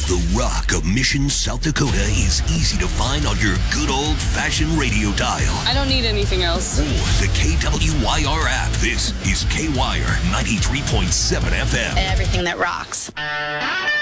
The rock of Mission, South Dakota is easy to find on your good old-fashioned radio dial. I don't need anything else. Or the KWYR app. This is KWYR 93.7 FM. Everything that rocks.